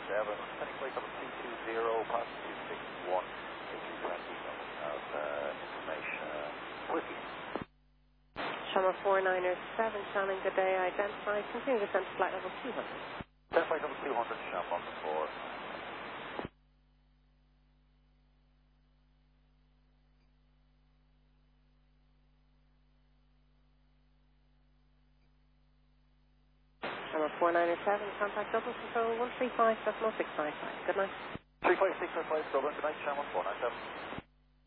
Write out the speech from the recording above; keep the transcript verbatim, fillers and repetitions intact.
seven, heading flight level two two zero, past two six one, A three twenty, and we have uh, information. Whiskey. Channel four niner seven, Shannon, good day, identified, continue descent to flight level two hundred. Descent flight level two hundred, Channel four. Channel four niner seven, contact Dublin Control one three five decimal six five five. Good night. three five six five five, Dublin, good night, Channel four nine seven.